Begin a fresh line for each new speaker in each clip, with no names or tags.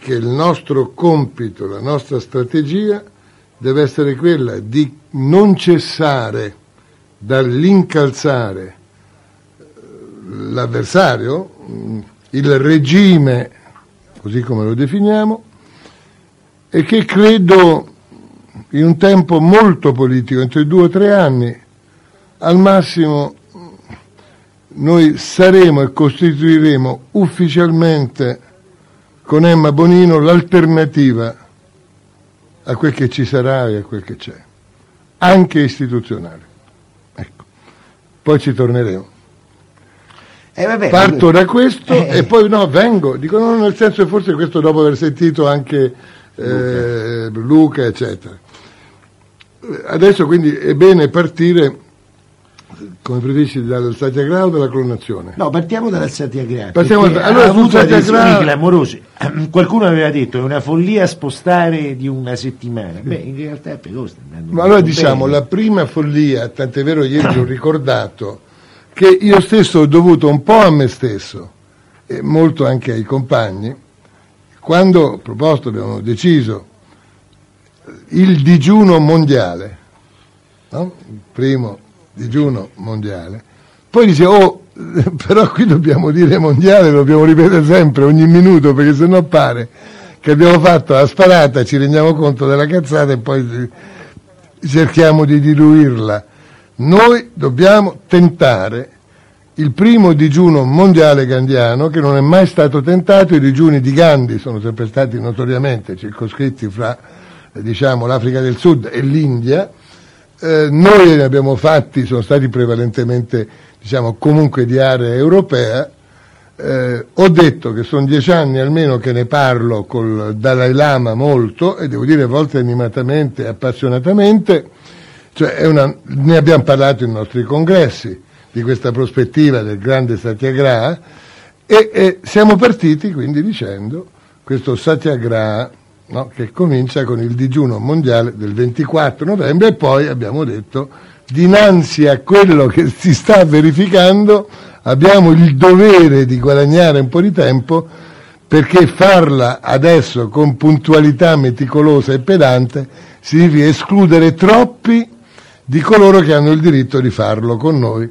che il nostro compito, la nostra strategia deve essere quella di non cessare dall'incalzare l'avversario, il regime, così come lo definiamo, e che credo in un tempo molto politico, entro i 2 o 3 anni, al massimo noi saremo e costituiremo ufficialmente con Emma Bonino l'alternativa a quel che ci sarà e a quel che c'è, anche istituzionale. Ecco. Poi ci torneremo.
Vabbè,
parto da questo e poi dico no, nel senso che forse questo dopo aver sentito anche Luca eccetera. Adesso quindi è bene partire, come preferisci, dal Satyagraha o dalla clonazione?
No, partiamo dal Satyagraha.
Allora,
ha avuto adesioni clamorose. Qualcuno aveva detto è una follia spostare di una settimana. Beh, in realtà però sta andando.
Ma allora diciamo, la prima follia, tant'è vero ieri l'ho ricordato, che io stesso ho dovuto un po' a me stesso e molto anche ai compagni, quando abbiamo deciso il digiuno mondiale, no? Il primo digiuno mondiale, poi dice però qui dobbiamo dire mondiale, lo dobbiamo ripetere sempre, ogni minuto, perché sennò pare che abbiamo fatto la sparata, ci rendiamo conto della cazzata e poi cerchiamo di diluirla. Noi dobbiamo tentare il primo digiuno mondiale gandhiano, che non è mai stato tentato. I digiuni di Gandhi sono sempre stati notoriamente circoscritti fra, diciamo, l'Africa del Sud e l'India. Noi ne abbiamo fatti, sono stati prevalentemente, diciamo, comunque di area europea. Ho detto che sono 10 anni almeno che ne parlo col Dalai Lama molto, e devo dire a volte animatamente e appassionatamente, ne abbiamo parlato in nostri congressi di questa prospettiva del grande Satyagraha, e siamo partiti quindi dicendo questo Satyagraha, no, che comincia con il digiuno mondiale del 24 novembre, e poi abbiamo detto, dinanzi a quello che si sta verificando, abbiamo il dovere di guadagnare un po' di tempo, perché farla adesso con puntualità meticolosa e pedante significa escludere troppi di coloro che hanno il diritto di farlo con noi,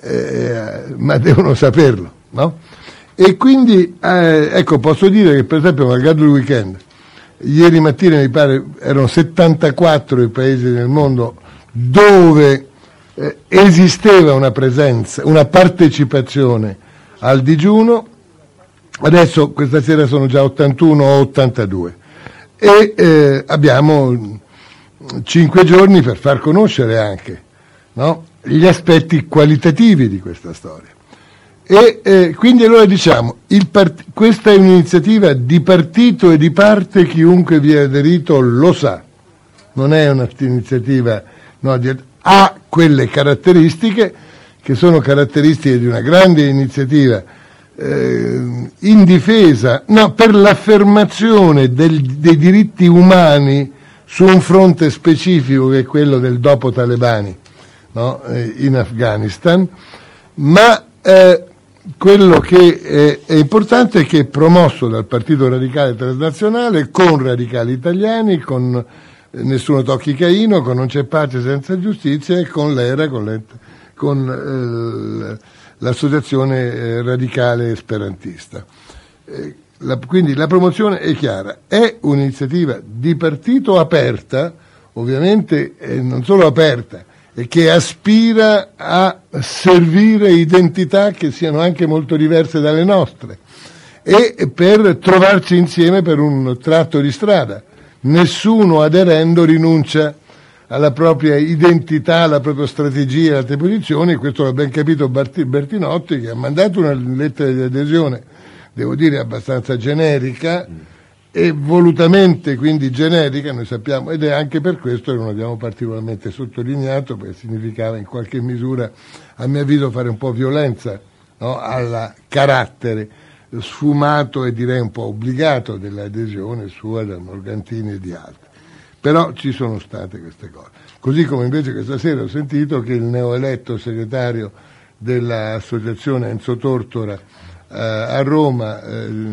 ma devono saperlo, no? E quindi ecco, posso dire che per esempio, malgrado il weekend, ieri mattina mi pare erano 74 i paesi nel mondo dove esisteva una presenza, una partecipazione al digiuno. Adesso questa sera sono già 81 o 82 e abbiamo 5 giorni per far conoscere anche, no, gli aspetti qualitativi di questa storia. E quindi allora diciamo, questa è un'iniziativa di partito e di parte, chiunque vi è aderito lo sa, non è un'iniziativa, no, ha quelle caratteristiche che sono caratteristiche di una grande iniziativa in difesa, no, per l'affermazione dei diritti umani su un fronte specifico che è quello del dopo talebani, no, in Afghanistan, ma quello che è importante è che è promosso dal Partito Radicale Transnazionale, con radicali italiani, con Nessuno Tocchi Caino, con Non c'è pace senza giustizia, e con l'ERA, con l'associazione radicale esperantista. Quindi la promozione è chiara, è un'iniziativa di partito aperta, ovviamente non solo aperta, e che aspira a servire identità che siano anche molto diverse dalle nostre, e per trovarci insieme per un tratto di strada. Nessuno aderendo rinuncia alla propria identità, alla propria strategia, alle altre posizioni. Questo l'ha ben capito Bertinotti, che ha mandato una lettera di adesione, devo dire abbastanza generica, e volutamente quindi generica, noi sappiamo, ed è anche per questo che non abbiamo particolarmente sottolineato, perché significava in qualche misura, a mio avviso, fare un po' violenza, no, al carattere sfumato e direi un po' obbligato dell'adesione sua da Morgantini e di altri. Però ci sono state queste cose. Così come invece questa sera ho sentito che il neoeletto segretario dell'associazione Enzo Tortora a Roma,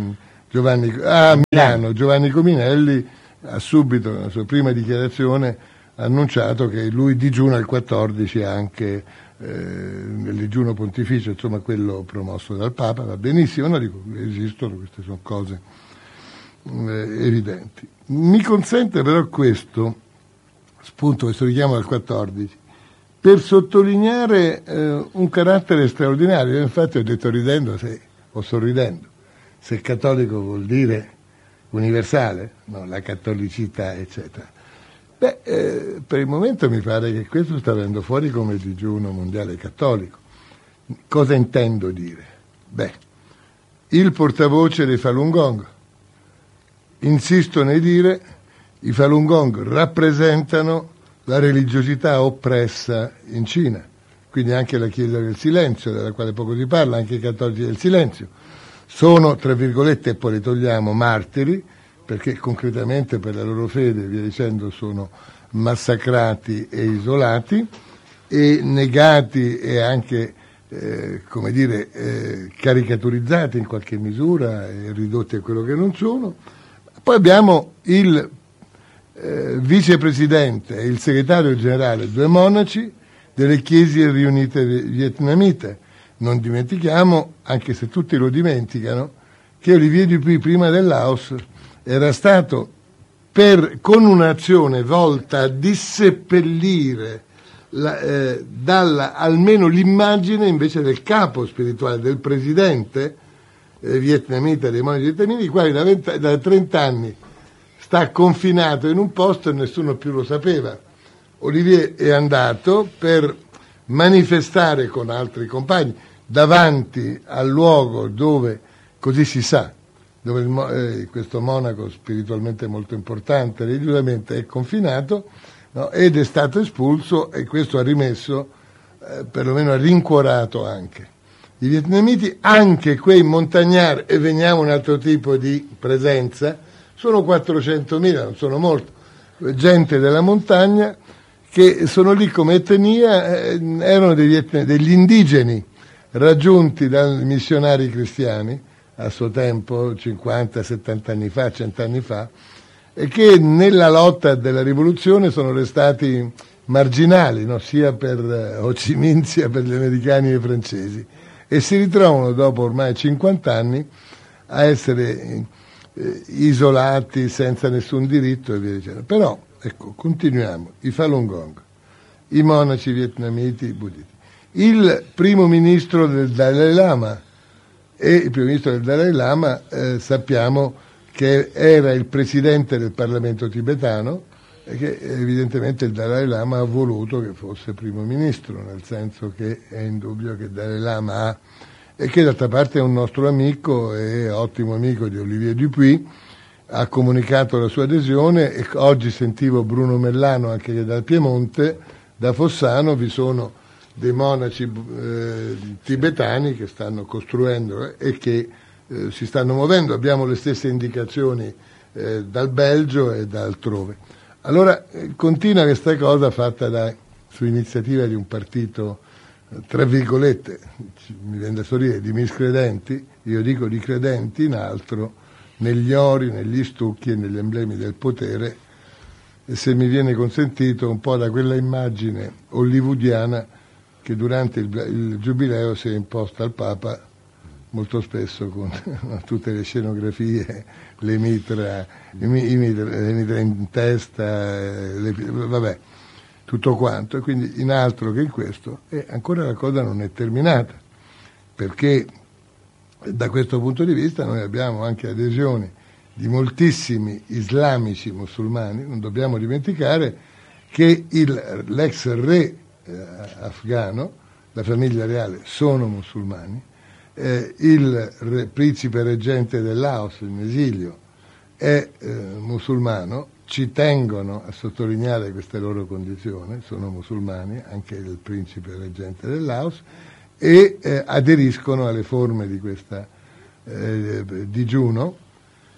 Milano, Giovanni Cominelli ha subito, nella sua prima dichiarazione, annunciato che lui digiuna il 14 anche nel digiuno pontificio, insomma quello promosso dal Papa, va benissimo, no? Dico, esistono, queste sono cose evidenti. Mi consente però questo spunto, questo richiamo al 14, per sottolineare un carattere straordinario. Io infatti ho detto ridendo o sorridendo, se cattolico vuol dire universale, no? La cattolicità, eccetera. Per il momento mi pare che questo sta venendo fuori come digiuno mondiale cattolico. Cosa intendo dire? Il portavoce dei Falun Gong insisto nel dire i Falun Gong rappresentano la religiosità oppressa in Cina, quindi anche la Chiesa del Silenzio, della quale poco si parla, anche i cattolici del Silenzio. Sono, tra virgolette, e poi li togliamo, martiri, perché concretamente per la loro fede, via dicendo, sono massacrati e isolati e negati e anche, caricaturizzati in qualche misura e ridotti a quello che non sono. Poi abbiamo il vicepresidente e il segretario generale, 2 monaci delle Chiese riunite vietnamite. Non dimentichiamo, anche se tutti lo dimenticano, che Olivier Dupuy prima del Laos era stato con un'azione volta a disseppellire almeno l'immagine invece del capo spirituale, del presidente vietnamita, dei monaci vietnamiti, il quale da 30 anni sta confinato in un posto e nessuno più lo sapeva. Olivier è andato per manifestare con altri compagni davanti al luogo dove, così si sa, dove questo monaco spiritualmente molto importante, religiosamente, è confinato, no? Ed è stato espulso, e questo ha rimesso, perlomeno ha rincuorato anche i vietnamiti, anche quei montagnari, e veniamo a un altro tipo di presenza, sono 400.000, non sono molto, gente della montagna che sono lì come etnia, erano degli indigeni raggiunti dai missionari cristiani a suo tempo, 50, 70 anni fa, 100 anni fa, e che nella lotta della rivoluzione sono restati marginali, no? Sia per Ho Chi Minh sia per gli americani e i francesi, e si ritrovano dopo ormai 50 anni a essere isolati senza nessun diritto e via dicendo. Però, ecco, continuiamo. I Falun Gong, i monaci vietnamiti, i buddisti, il primo ministro del Dalai Lama, e il primo ministro del Dalai Lama sappiamo che era il presidente del Parlamento tibetano e che evidentemente il Dalai Lama ha voluto che fosse primo ministro, nel senso che è indubbio che il Dalai Lama ha, e che d'altra parte è un nostro amico e ottimo amico di Olivier Dupuy, ha comunicato la sua adesione, e oggi sentivo Bruno Mellano anche dal Piemonte, da Fossano, vi sono dei monaci tibetani che stanno costruendo e che si stanno muovendo. Abbiamo le stesse indicazioni dal Belgio e da altrove. Allora continua questa cosa fatta su iniziativa di un partito, tra virgolette, mi viene da sorridere, di miscredenti, io dico di credenti in altro, negli ori, negli stucchi e negli emblemi del potere, e se mi viene consentito un po' da quella immagine hollywoodiana che durante il giubileo si è imposta al Papa, molto spesso con tutte le scenografie, le mitra in testa, vabbè, tutto quanto, e quindi in altro che in questo, e ancora la cosa non è terminata, perché da questo punto di vista noi abbiamo anche adesioni di moltissimi islamici musulmani. Non dobbiamo dimenticare che l'ex re afghano, la famiglia reale, sono musulmani, il principe reggente del Laos in esilio è musulmano, ci tengono a sottolineare queste loro condizioni, sono musulmani, anche il principe reggente del Laos, e aderiscono alle forme di questa digiuno,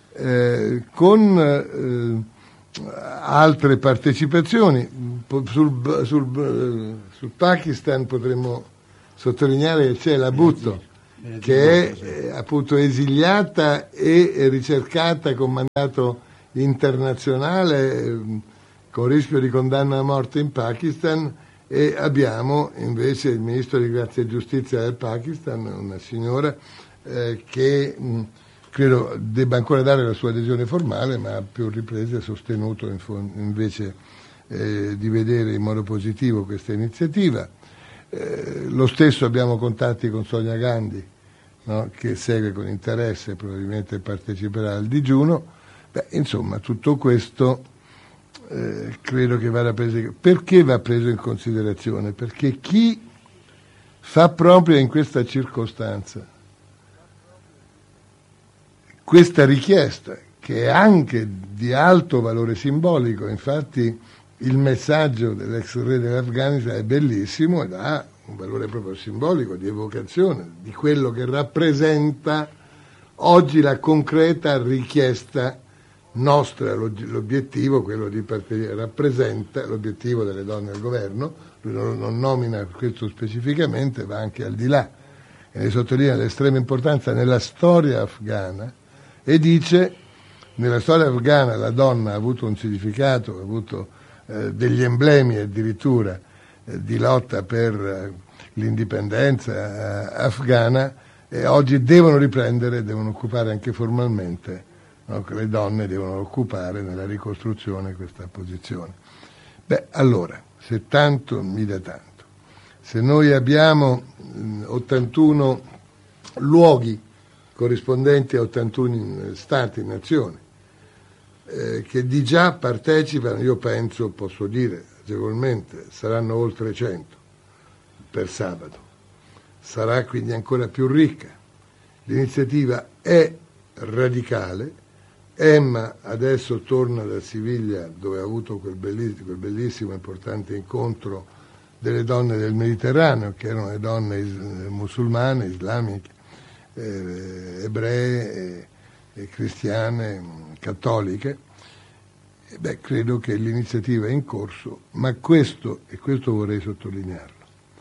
con altre partecipazioni. Sul Pakistan potremmo sottolineare che c'è la Bhutto, che è appunto esiliata e ricercata con mandato internazionale con rischio di condanna a morte in Pakistan, e abbiamo invece il ministro di Grazia e Giustizia del Pakistan, una signora che credo debba ancora dare la sua adesione formale, ma a più riprese ha sostenuto invece di vedere in modo positivo questa iniziativa. Lo stesso abbiamo contatti con Sonia Gandhi, no? Che segue con interesse, probabilmente parteciperà al digiuno. Insomma, tutto questo credo che vada preso. Perché va preso in considerazione? Perché chi fa proprio in questa circostanza questa richiesta, che è anche di alto valore simbolico, infatti il messaggio dell'ex re dell'Afghanistan è bellissimo ed ha un valore proprio simbolico, di evocazione, di quello che rappresenta oggi la concreta richiesta nostra, l'obiettivo, quello di rappresenta l'obiettivo delle donne al governo. Lui non nomina questo specificamente, va anche al di là, e ne sottolinea l'estrema importanza nella storia afghana, e dice: nella storia afghana la donna ha avuto un significato, ha avuto degli emblemi addirittura di lotta per l'indipendenza afghana, e oggi devono riprendere, devono occupare anche formalmente, no? Le donne devono occupare nella ricostruzione questa posizione. Allora, se tanto mi dà tanto, se noi abbiamo 81 luoghi corrispondenti a 81 stati, nazioni, che di già partecipano, io penso, posso dire agevolmente, saranno oltre 100 per sabato. Sarà quindi ancora più ricca. L'iniziativa è radicale. Emma adesso torna da Siviglia, dove ha avuto quel bellissimo e importante incontro delle donne del Mediterraneo, che erano le donne musulmane, islamiche, ebree, cristiane, cattoliche. Credo che l'iniziativa è in corso, ma questo vorrei sottolinearlo.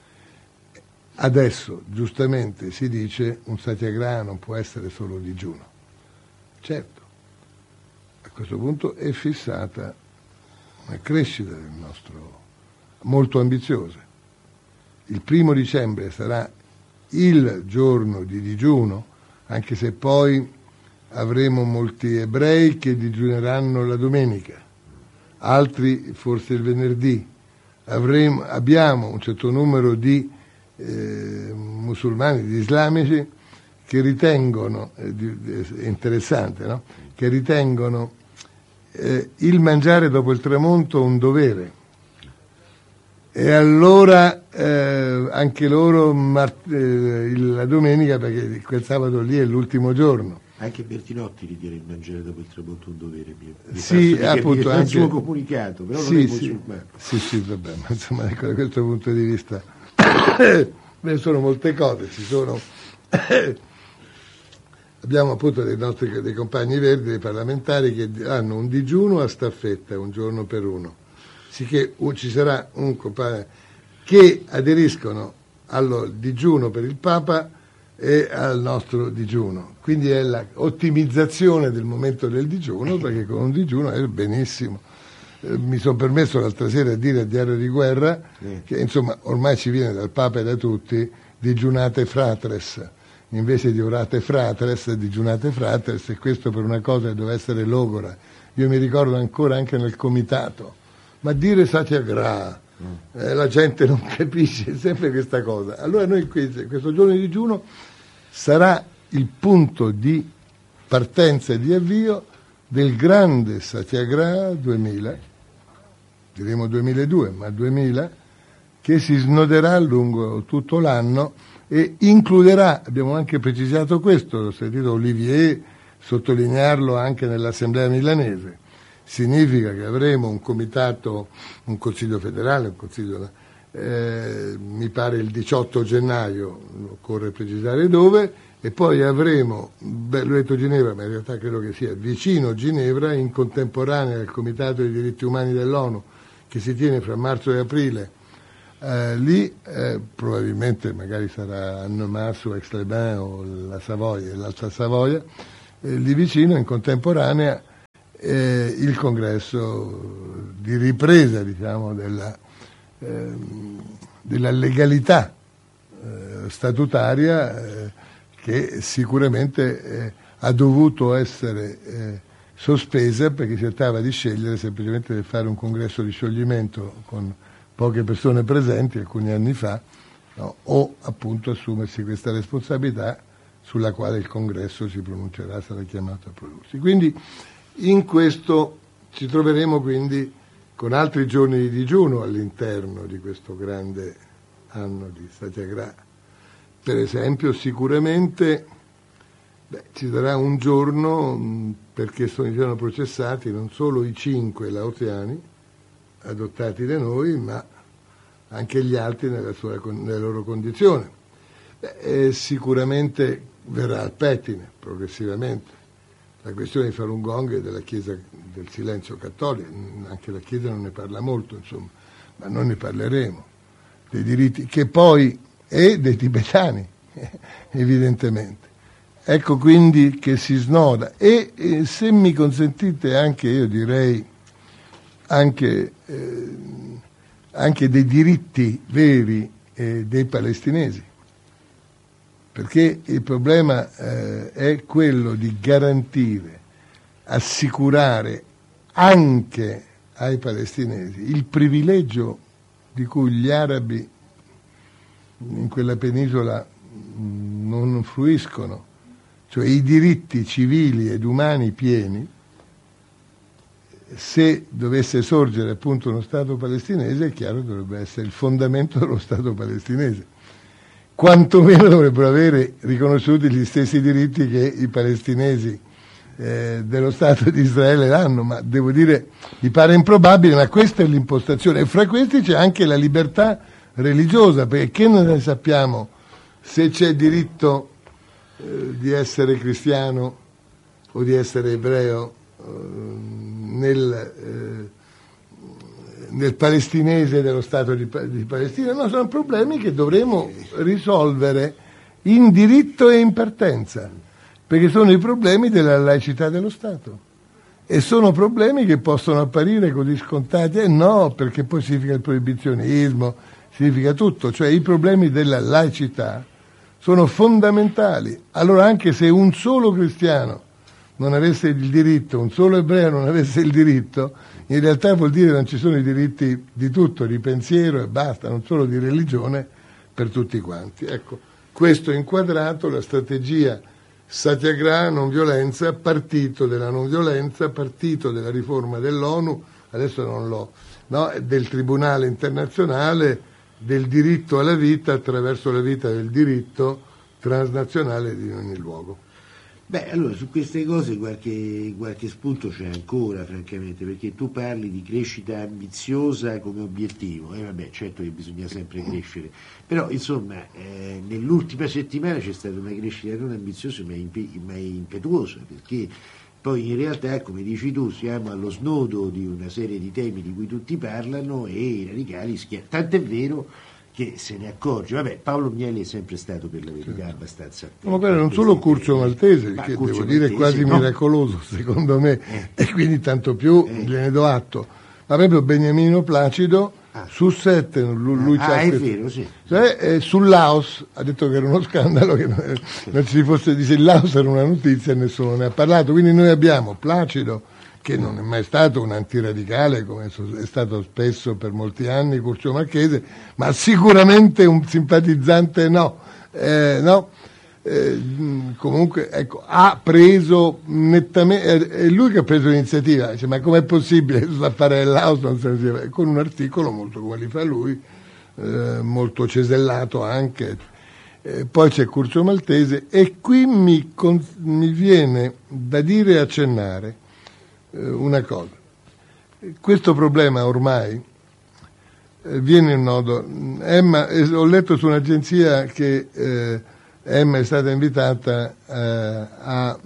Adesso giustamente si dice un satyagraha non può essere solo digiuno. Certo, a questo punto è fissata una crescita del nostro, molto ambiziosa. Il 1° dicembre sarà il giorno di digiuno, anche se poi avremo molti ebrei che digiuneranno la domenica, altri forse il venerdì. Abbiamo un certo numero di musulmani, di islamici, che ritengono, è interessante, no? Che ritengono il mangiare dopo il tramonto un dovere, e allora anche loro la domenica, perché quel sabato lì è l'ultimo giorno.
Anche Bertinotti ritiene il mangiare dopo il tramonto un dovere.
Sì, appunto, anche
il suo comunicato, però
sì,
non è musulmano.
Sì, vabbè, ma insomma, da questo punto di vista ne sono molte cose, abbiamo appunto dei compagni verdi, dei parlamentari, che hanno un digiuno a staffetta, un giorno per uno, sicché ci sarà un compagno che aderiscono al digiuno per il Papa e al nostro digiuno, quindi è l'ottimizzazione del momento del digiuno, perché con un digiuno è benissimo. Mi sono permesso l'altra sera di dire al Diario di Guerra che insomma ormai ci viene dal Papa e da tutti: digiunate fratres, invece di orate fratres, digiunate fratres, e questo per una cosa che deve essere logora. Io mi ricordo ancora anche nel comitato, ma dire satyagraha, la gente non capisce sempre questa cosa. Allora noi questo giorno di digiuno sarà il punto di partenza e di avvio del grande Satyagraha 2000, diremo 2002, ma 2000, che si snoderà lungo tutto l'anno e includerà, abbiamo anche precisato questo, l'ho sentito Olivier sottolinearlo anche nell'Assemblea milanese, significa che avremo un comitato, un consiglio federale, mi pare il 18 gennaio, occorre precisare dove, e poi avremo, l'ho detto Ginevra, ma in realtà credo che sia vicino Ginevra, in contemporanea al Comitato dei diritti umani dell'ONU, che si tiene fra marzo e aprile lì probabilmente magari sarà Annemasse o Aix-les-Bains o la Savoia e l'Alta Savoia, lì vicino in contemporanea il congresso di ripresa, diciamo, della legalità statutaria che sicuramente ha dovuto essere sospesa perché si trattava di scegliere semplicemente di fare un congresso di scioglimento con poche persone presenti alcuni anni fa, no? O appunto assumersi questa responsabilità sulla quale il congresso si pronuncerà, sarà chiamato a prodursi. Quindi in questo ci troveremo quindi con altri giorni di digiuno all'interno di questo grande anno di Satyagraha. Per esempio sicuramente ci sarà un giorno perché sono processati non solo i 5 laotiani adottati da noi, ma anche gli altri nella loro condizione. Sicuramente verrà al pettine progressivamente la questione di Falun Gong e della Chiesa del silenzio cattolico, anche la Chiesa non ne parla molto, insomma, ma noi ne parleremo, dei diritti, che poi è dei tibetani, evidentemente. Ecco quindi che si snoda e se mi consentite anche, io direi, anche dei diritti veri dei palestinesi, perché il problema è quello di garantire, assicurare anche ai palestinesi il privilegio di cui gli arabi in quella penisola non fruiscono, cioè i diritti civili ed umani pieni. Se dovesse sorgere appunto uno Stato palestinese, è chiaro che dovrebbe essere il fondamento dello Stato palestinese. Quantomeno dovrebbero avere riconosciuti gli stessi diritti che i palestinesi dello Stato di Israele hanno, ma devo dire, mi pare improbabile, ma questa è l'impostazione. E fra questi c'è anche la libertà religiosa, perché noi ne sappiamo se c'è diritto di essere cristiano o di essere ebreo nel palestinese dello Stato di Palestina. No, sono problemi che dovremo risolvere in diritto e in partenza, perché sono i problemi della laicità dello Stato e sono problemi che possono apparire così scontati, no, perché poi significa il proibizionismo, significa tutto, cioè i problemi della laicità sono fondamentali. Allora anche se un solo cristiano non avesse il diritto, un solo ebreo non avesse il diritto, in realtà vuol dire che non ci sono i diritti di tutto, di pensiero e basta, non solo di religione, per tutti quanti. Ecco, questo inquadrato, la strategia Satyagraha, non violenza, partito della non violenza, partito della riforma dell'ONU, adesso non l'ho, no, del Tribunale internazionale, del diritto alla vita attraverso la vita del diritto transnazionale di ogni luogo.
Beh, allora su queste cose qualche spunto c'è ancora, francamente, perché tu parli di crescita ambiziosa come obiettivo, e vabbè, certo che bisogna sempre crescere, però insomma nell'ultima settimana c'è stata una crescita non ambiziosa ma impetuosa, perché poi in realtà, come dici tu, siamo allo snodo di una serie di temi di cui tutti parlano e i radicali tant'è vero che se ne accorge. Vabbè, Paolo Mieli è sempre stato, per la verità, abbastanza attento.
Ma guarda, non solo Curcio Maltese, che devo dire quasi miracoloso secondo me, e quindi tanto più gliene do atto, ma proprio Beniamino Placido su 7 lui c'ha
è vero, sì.
Cioè, sul Laos ha detto che era uno scandalo che non ci fosse, dice il Laos era una notizia e nessuno ne ha parlato, quindi noi abbiamo Placido che non è mai stato un antiradicale come è stato spesso per molti anni Curcio Marchese, ma sicuramente un simpatizzante comunque ecco, ha preso nettamente, è lui che ha preso l'iniziativa, dice, ma com'è possibile l'affare del Laos non se ne sia, con un articolo molto come li fa lui, molto cesellato anche. Poi c'è Curcio Maltese e qui mi viene da dire e accennare una cosa. Questo problema ormai viene in nodo. Emma, ho letto su un'agenzia che Emma è stata invitata a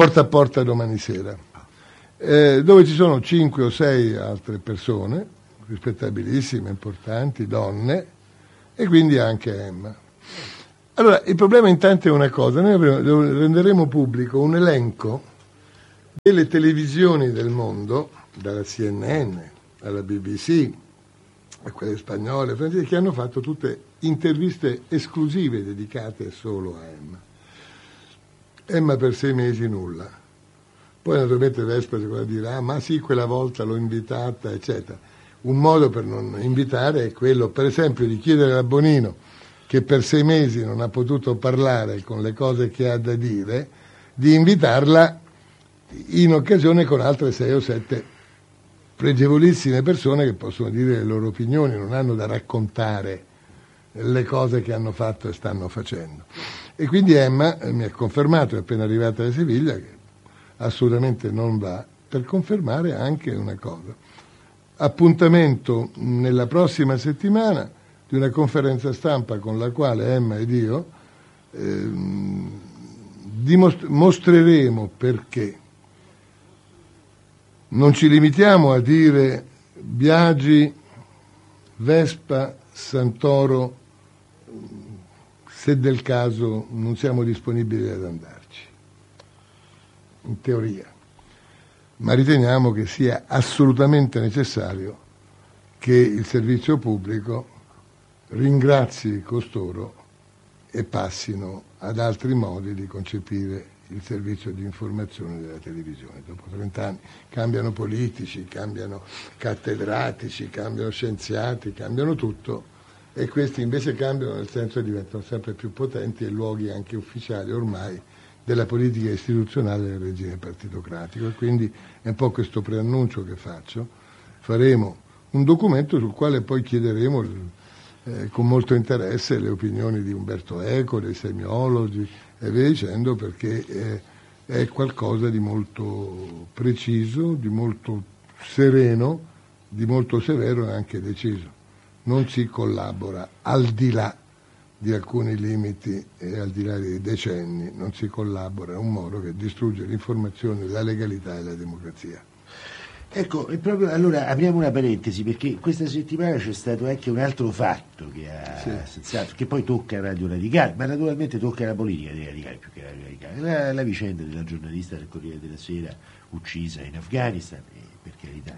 porta domani sera, dove ci sono 5 o 6 altre persone, rispettabilissime, importanti, donne, e quindi anche Emma. Allora, il problema intanto è una cosa: noi renderemo pubblico un elenco delle televisioni del mondo, dalla CNN alla BBC, a quelle spagnole, francesi, che hanno fatto tutte interviste esclusive dedicate solo a Emma. Emma per 6 mesi nulla. Poi naturalmente Vespa dirà: ma sì, quella volta l'ho invitata, eccetera. Un modo per non invitare è quello, per esempio, di chiedere a Bonino, che per 6 mesi non ha potuto parlare con le cose che ha da dire, di invitarla in occasione con altre 6 o 7 pregevolissime persone che possono dire le loro opinioni, non hanno da raccontare le cose che hanno fatto e stanno facendo. E quindi Emma mi ha confermato, è appena arrivata da Siviglia, che assolutamente non va, per confermare anche una cosa: appuntamento nella prossima settimana di una conferenza stampa con la quale Emma ed io mostreremo perché non ci limitiamo a dire Biagi, Vespa, Santoro, se del caso non siamo disponibili ad andarci, in teoria, ma riteniamo che sia assolutamente necessario che il servizio pubblico ringrazi costoro e passino ad altri modi di concepire il servizio di informazione della televisione. Dopo 30 anni cambiano politici, cambiano cattedratici, cambiano scienziati, cambiano tutto, e questi invece cambiano nel senso che diventano sempre più potenti e luoghi anche ufficiali ormai della politica istituzionale del regime partitocratico. E quindi è un po' questo preannuncio che faccio: faremo un documento sul quale poi chiederemo con molto interesse le opinioni di Umberto Eco, dei semiologi e via dicendo, perché è qualcosa di molto preciso, di molto sereno, di molto severo e anche deciso. Non si collabora al di là di alcuni limiti e al di là dei decenni, non si collabora in un modo che distrugge l'informazione, la legalità e la democrazia.
Ecco, e proprio allora apriamo una parentesi, perché questa settimana c'è stato anche un altro fatto che ha sensato, che poi tocca Radio Radicale, ma naturalmente tocca la politica dei radicali più che Radio Radicale, la vicenda della giornalista del Corriere della Sera uccisa in Afghanistan, e per carità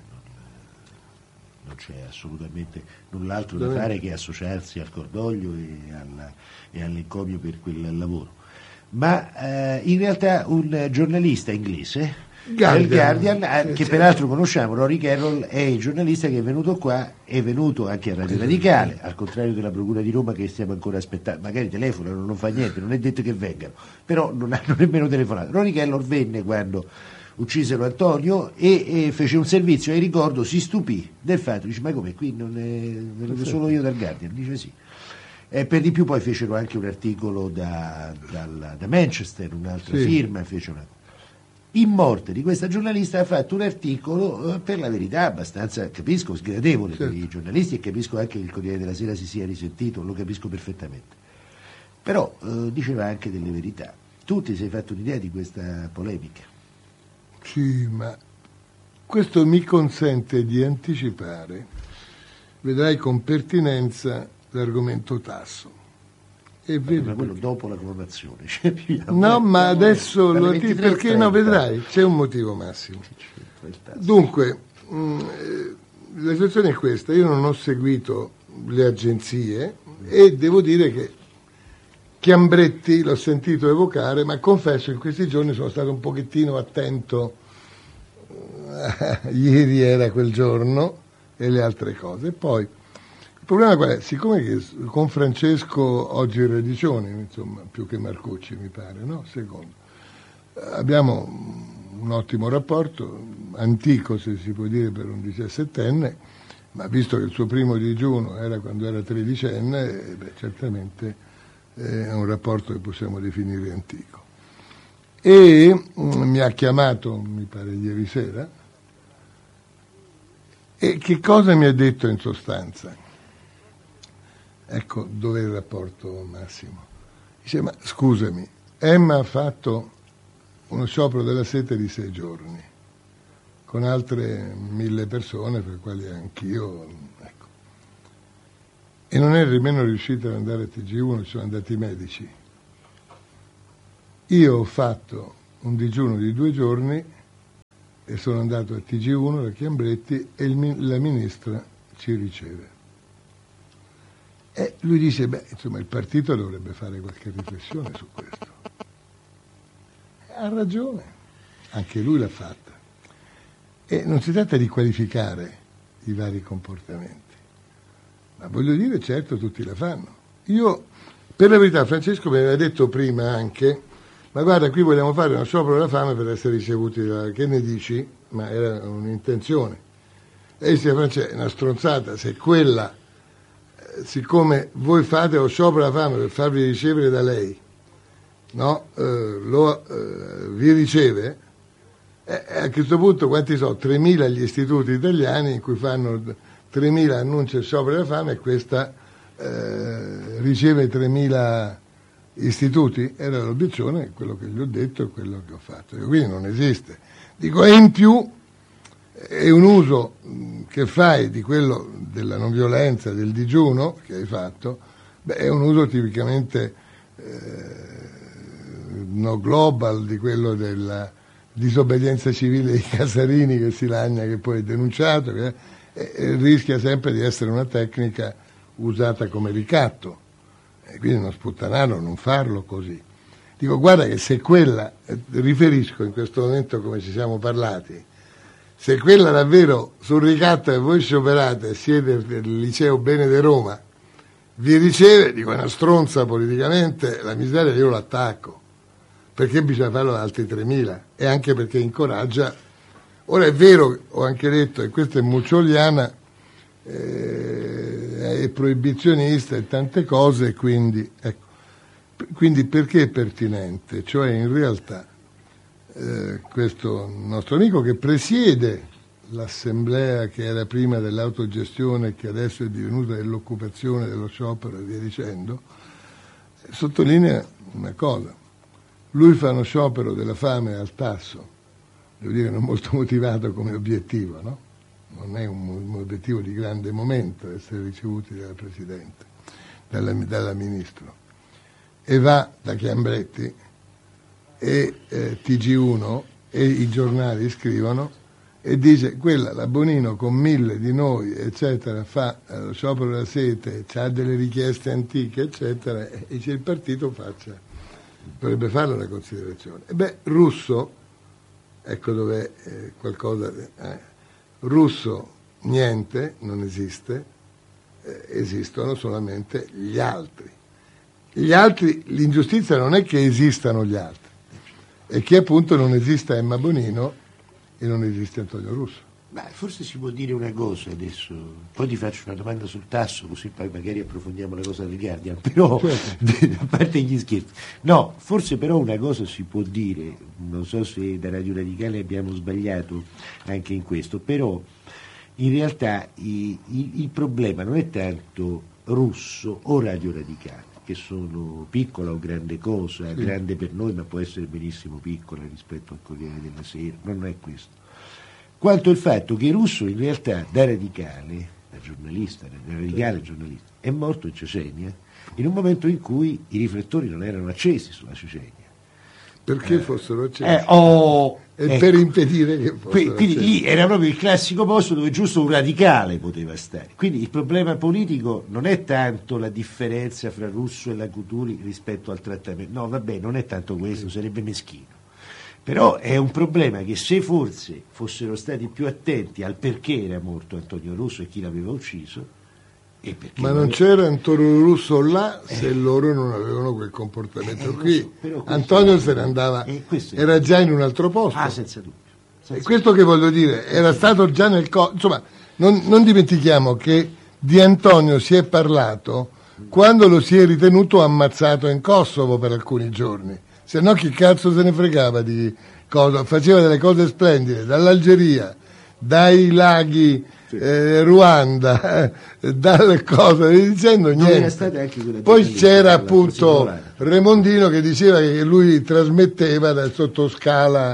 non c'è assolutamente null'altro da fare che associarsi al cordoglio e all'encomio per quel lavoro. Ma in realtà un giornalista inglese del Guardian, che peraltro conosciamo, Rory Carroll, è il giornalista che è venuto qua, è venuto anche a Radio Radicale, al contrario della Procura di Roma che stiamo ancora aspettando, magari telefonano, non fa niente, non è detto che vengano, però non hanno nemmeno telefonato. Rory Carroll venne quando uccisero Antonio e fece un servizio ai ricordo, si stupì del fatto, dice: ma come, qui non è venuto solo io dal Guardian? Dice sì. Per di più poi fecero anche un articolo da Manchester, un'altra firma, fece una... In morte di questa giornalista ha fatto un articolo, per la verità abbastanza, capisco, sgradevole per i giornalisti, e capisco anche che il Corriere della Sera si sia risentito, lo capisco perfettamente, però diceva anche delle verità. Tu ti sei fatto un'idea di questa polemica?
Sì, ma questo mi consente di anticipare, vedrai con pertinenza, l'argomento Tasso. E
ma quello dopo la coronazione.
No, ma adesso lo dico perché no, vedrai, c'è un motivo, Massimo. Dunque, la situazione è questa: io non ho seguito le agenzie e devo dire che Chiambretti l'ho sentito evocare, ma confesso in questi giorni sono stato un pochettino attento. Ieri era quel giorno e le altre cose. Poi il problema qual è? Siccome che con Francesco oggi Redicioni, insomma, più che Marcucci mi pare, no? Secondo, abbiamo un ottimo rapporto, antico se si può dire per un 17enne, ma visto che il suo primo digiuno era quando era 13enne, certamente è un rapporto che possiamo definire antico. E mi ha chiamato, mi pare ieri sera, e che cosa mi ha detto in sostanza? Ecco dov'è il rapporto, Massimo. Dice: ma scusami, Emma ha fatto uno sciopero della sete di 6 giorni. con altre 1000 persone, per quali anch'io, ecco. E non è nemmeno riuscito ad andare a TG1, ci sono andati i medici. Io ho fatto un digiuno di 2 giorni e sono andato a TG1 da Chiambretti e la ministra ci riceve. E lui dice, insomma, il partito dovrebbe fare qualche riflessione su questo. Ha ragione, anche lui l'ha fatta. E non si tratta di qualificare i vari comportamenti, ma voglio dire, certo, tutti la fanno. Io, per la verità, Francesco mi aveva detto prima anche, ma guarda, qui vogliamo fare uno sciopero della fame per essere ricevuti che ne dici? Ma era un'intenzione. E disse, Francesco, è una stronzata, se quella, siccome voi fate lo sciopero della fame per farvi ricevere da lei, no? Vi riceve, a questo punto quanti sono? 3.000 gli istituti italiani in cui fanno 3.000 annunci di sciopero della fame e questa riceve 3.000 istituti? Era l'obiezione, quello che gli ho detto e quello che ho fatto. Quindi non esiste. Dico, e in più è un uso che fai di quello della non violenza, del digiuno che hai fatto, è un uso tipicamente no global di quello della disobbedienza civile dei Casarini che si lagna, che poi è denunciato, e rischia sempre di essere una tecnica usata come ricatto, e quindi non sputtanarlo, non farlo così. Dico, guarda che se quella, riferisco in questo momento come ci siamo parlati, se quella davvero sul ricatto che voi scioperate siete del liceo Bene di Roma, vi riceve, dico, è una stronza politicamente, la miseria io l'attacco, perché bisogna farlo da altri 3.000, e anche perché incoraggia. Ora è vero, ho anche detto, e questa è muccioliana, è proibizionista e tante cose, quindi, ecco. Quindi perché è pertinente? Cioè in realtà questo nostro amico che presiede l'assemblea che era prima dell'autogestione, che adesso è divenuta dell'occupazione, dello sciopero e via dicendo, sottolinea una cosa. Lui fa uno sciopero della fame al tasso, devo dire non molto motivato come obiettivo, no? Non è un obiettivo di grande momento essere ricevuti dalla Presidente, dalla Ministro. E va da Chiambretti e TG1 e i giornali scrivono e dice, quella, la Bonino con 1000 di noi, eccetera, fa lo sciopero della sete, ha delle richieste antiche, eccetera, e dice il partito dovrebbe fare una considerazione. E Russo, ecco dov'è qualcosa, Russo niente, non esiste, esistono solamente gli altri. Gli altri, l'ingiustizia non è che esistano gli altri, è che appunto non esista Emma Bonino e non esiste Antonio Russo.
Ma forse si può dire una cosa adesso, poi ti faccio una domanda sul tasso, così poi magari approfondiamo la cosa del Guardian, però certo. A parte gli scherzi, no, forse però una cosa si può dire, non so se da Radio Radicale abbiamo sbagliato anche in questo, però in realtà il problema non è tanto Russo o Radio Radicale, che sono piccola o grande cosa, sì, grande per noi ma può essere benissimo piccola rispetto al Corriere della Sera, non è questo, quanto il fatto che Russo in realtà da radicale, da giornalista, da radicale giornalista, è morto in Cecenia in un momento in cui i riflettori non erano accesi sulla Cecenia.
Perché fossero accesi?
Ecco.
Per impedire che fossero
quindi
accesi.
Lì era proprio il classico posto dove giusto un radicale poteva stare. Quindi il problema politico non è tanto la differenza fra Russo e la Cutuli rispetto al trattamento. No, vabbè, non è tanto questo, sarebbe meschino. Però è un problema che se forse fossero stati più attenti al perché era morto Antonio Russo e chi l'aveva ucciso, e perché
ma non c'era Antonio Russo là se loro non avevano quel comportamento qui. Antonio se ne andava, era già in un altro posto.
Ah, senza dubbio.
E questo che voglio dire, era stato già nel insomma, non dimentichiamo che di Antonio si è parlato quando lo si è ritenuto ammazzato in Kosovo per alcuni giorni. Se no chi cazzo se ne fregava di cosa, faceva delle cose splendide, dall'Algeria, dai laghi Ruanda, dal cosa, dicendo niente. Poi c'era appunto Remondino che diceva che lui trasmetteva dal sottoscala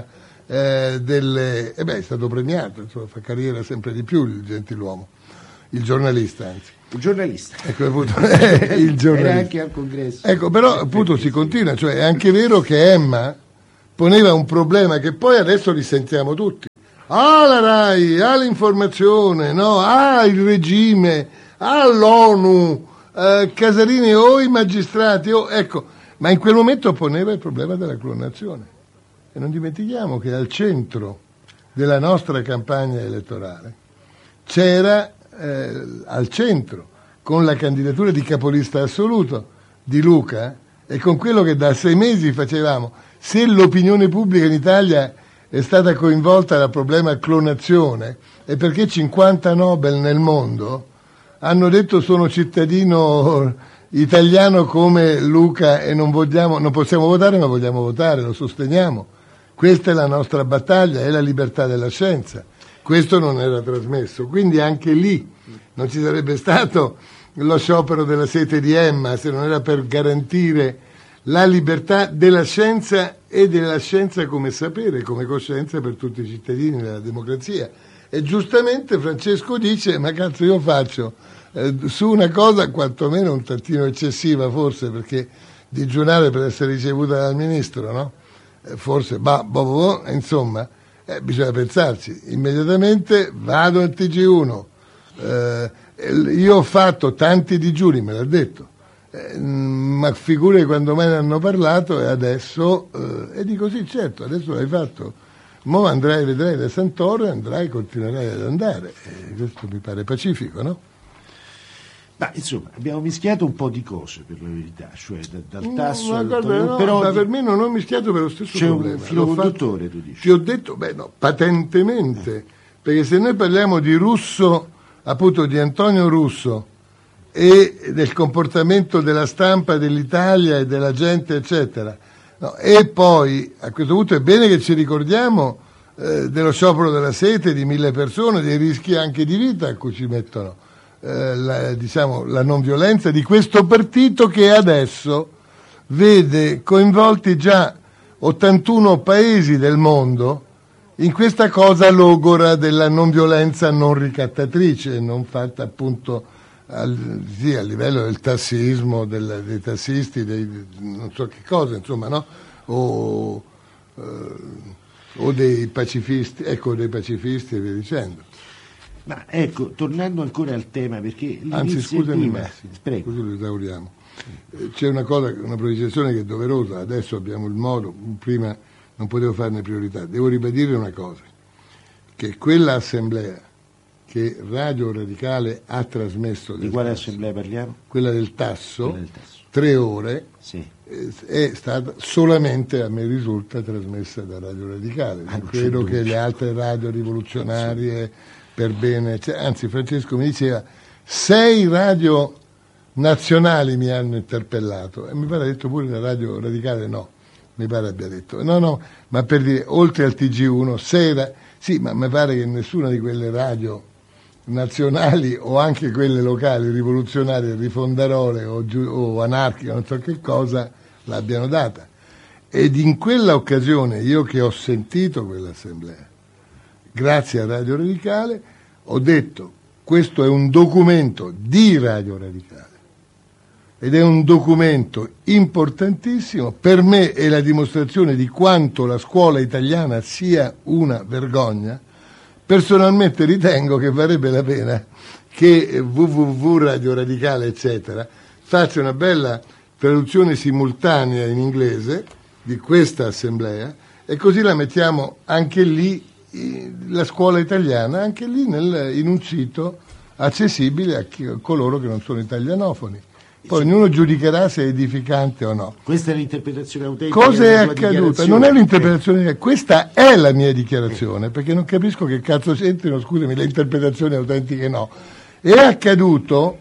è stato premiato, insomma, fa carriera sempre di più il gentiluomo, il giornalista anzi.
Il giornalista.
Ecco, appunto, il giornalista.
Era anche al congresso.
Ecco, però appunto si continua, cioè è anche vero che Emma poneva un problema che poi adesso risentiamo tutti. La RAI, l'informazione, no? Il regime, l'ONU, Casarini o i magistrati, ecco, ma in quel momento poneva il problema della clonazione. E non dimentichiamo che al centro della nostra campagna elettorale c'era al centro, con la candidatura di capolista assoluto di Luca e con quello che da 6 mesi facevamo, se l'opinione pubblica in Italia è stata coinvolta dal problema clonazione è perché 50 Nobel nel mondo hanno detto sono cittadino italiano come Luca e non possiamo votare ma vogliamo votare, lo sosteniamo. Questa è la nostra battaglia, è la libertà della scienza. Questo non era trasmesso, quindi anche lì non ci sarebbe stato lo sciopero della sete di Emma se non era per garantire la libertà della scienza e della scienza come sapere, come coscienza per tutti i cittadini della democrazia. E giustamente Francesco dice, ma cazzo io faccio su una cosa quantomeno un tantino eccessiva forse, perché digiunare per essere ricevuta dal ministro, no? Forse, insomma, bisogna pensarci. Immediatamente vado al TG1, io ho fatto tanti digiuni, me l'ha detto, ma figure quando mai ne hanno parlato e adesso, e dico sì, certo, adesso l'hai fatto, mo andrai, vedrai da Santoro, andrai, continuerai ad andare, questo mi pare pacifico, no?
Ma insomma, abbiamo mischiato un po' di cose per la verità, cioè dal tasso
però per me non ho mischiato per lo stesso
c'è
problema.
Un filo conduttore, tu dici.
Ti ho detto, patentemente, perché se noi parliamo di Russo, appunto di Antonio Russo e del comportamento della stampa dell'Italia e della gente eccetera, no, e poi a questo punto è bene che ci ricordiamo dello sciopero della sete di 1000 persone, dei rischi anche di vita a cui ci mettono la non violenza di questo partito che adesso vede coinvolti già 81 paesi del mondo in questa cosa logora della non violenza non ricattatrice, non fatta appunto a livello del tassismo, dei tassisti, non so che cosa, insomma, no? O dei pacifisti, dei pacifisti e via dicendo.
Ma ecco, tornando ancora al tema, perché
anzi scusami
Massimo,
così lo esauriamo. C'è una precisazione che è doverosa, adesso abbiamo il modo, prima non potevo farne priorità. Devo ribadire una cosa, che quella assemblea che Radio Radicale ha trasmesso...
Di quale assemblea parliamo?
Quella del Tasso, 3 ore,
sì.
È stata solamente, a me risulta, trasmessa da Radio Radicale. Non credo che le altre radio rivoluzionarie per bene... anzi, Francesco mi diceva 6 radio nazionali mi hanno interpellato e mi pare ha detto pure la Radio Radicale no. Mi pare abbia detto no, ma per dire, oltre al TG1 sì, ma mi pare che nessuna di quelle radio nazionali o anche quelle locali rivoluzionarie, rifondarole o anarchiche, non so che cosa, l'abbiano data. Ed in quella occasione, io che ho sentito quell'assemblea, grazie a Radio Radicale, ho detto questo è un documento di Radio Radicale ed è un documento importantissimo, per me è la dimostrazione di quanto la scuola italiana sia una vergogna. Personalmente ritengo che varrebbe la pena che www Radio Radicale eccetera faccia una bella traduzione simultanea in inglese di questa assemblea e così la mettiamo anche lì, la scuola italiana, anche lì in un sito accessibile a coloro che non sono italianofoni. Poi ognuno giudicherà se è edificante o no.
Questa è l'interpretazione autentica.
Cosa è accaduto? Non è un'interpretazione, questa è la mia dichiarazione, perché non capisco che cazzo c'entrino, scusami, le interpretazioni autentiche no. È accaduto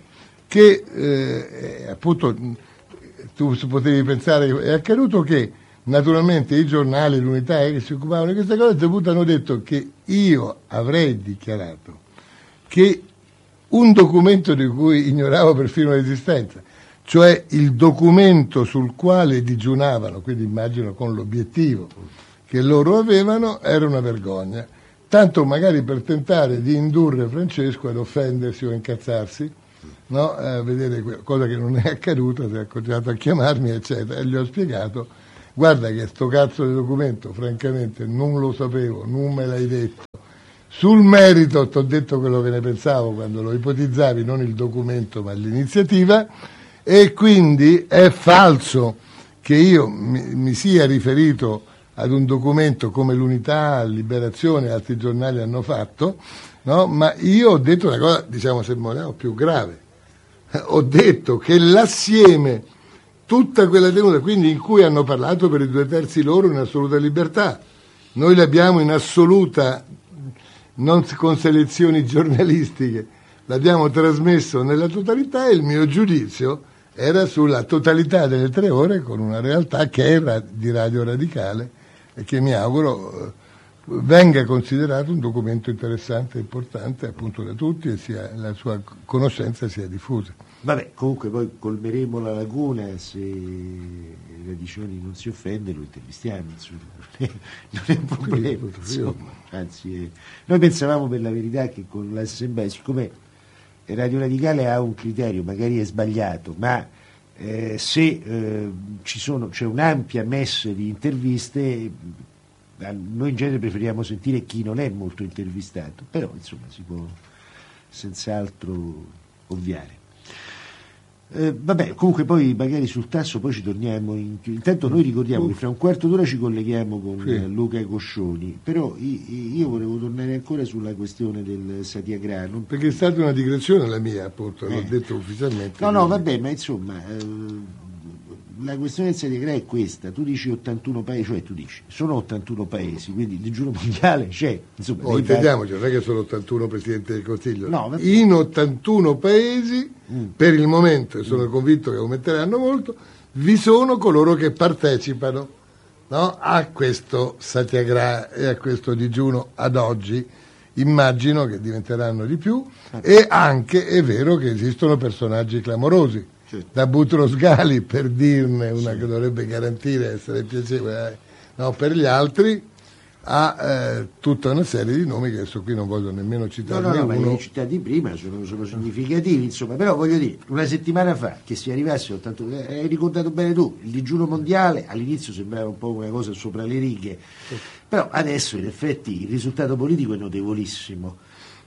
che, appunto, tu potevi pensare, è accaduto che naturalmente i giornali, l'Unità che si occupavano di queste cose, hanno detto che io avrei dichiarato che un documento di cui ignoravo perfino l'esistenza, cioè il documento sul quale digiunavano, quindi immagino con l'obiettivo che loro avevano era una vergogna, tanto magari per tentare di indurre Francesco ad offendersi o incazzarsi, no? A vedere cosa che non è accaduta, si è continuato a chiamarmi, eccetera, e gli ho spiegato: guarda che sto cazzo di documento francamente non lo sapevo, non me l'hai detto. Sul merito ti ho detto quello che ne pensavo quando lo ipotizzavi, non il documento ma l'iniziativa, e quindi è falso che io mi sia riferito ad un documento come l'Unità, Liberazione e altri giornali hanno fatto, no? Ma io ho detto una cosa, diciamo, se vogliamo, più grave. Ho detto che l'assieme, tutta quella tenuta, quindi in cui hanno parlato per i 2/3 loro in assoluta libertà, noi l'abbiamo in assoluta, non con selezioni giornalistiche, l'abbiamo trasmesso nella totalità, e il mio giudizio era sulla totalità delle 3 ore con una realtà che era di Radio Radicale e che mi auguro venga considerato un documento interessante e importante appunto da tutti, e la sua conoscenza sia diffusa.
Vabbè, comunque poi colmeremo la laguna, se Radiconi non si offende lo intervistiamo, insomma, non è un problema, insomma. Anzi, noi pensavamo per la verità che con l'assemblea, siccome Radio Radicale ha un criterio, magari è sbagliato, ma se c'è un'ampia messe di interviste, noi in genere preferiamo sentire chi non è molto intervistato, però insomma si può senz'altro ovviare. Vabbè, comunque poi magari sul tasso poi ci torniamo intanto noi ricordiamo che fra un quarto d'ora ci colleghiamo con Luca Coscioni, però io volevo tornare ancora sulla questione del Satyagraha,
perché è stata una digressione la mia, appunto, l'ho detto ufficialmente.
No, vabbè, ma insomma la questione del Satyagraha è questa: tu dici 81 paesi, cioè tu dici sono 81 paesi, quindi il digiuno mondiale c'è, insomma,
intendiamoci, non è che sono 81 Presidenti del Consiglio,
no,
in 81 paesi per il momento, e sono convinto che aumenteranno molto, vi sono coloro che partecipano, no, a questo Satyagraha e a questo digiuno ad oggi. Immagino che diventeranno di più, e anche è vero che esistono personaggi clamorosi, da Boutros Ghali, per dirne una che dovrebbe garantire essere piacevole, no, per gli altri, a tutta una serie di nomi che adesso qui non voglio nemmeno citarne
uno.
Ma
li hai citati prima, sono significativi, insomma, però voglio dire, una settimana fa che si arrivasse a 81, hai ricordato bene tu, il digiuno mondiale all'inizio sembrava un po' una cosa sopra le righe, però adesso in effetti il risultato politico è notevolissimo.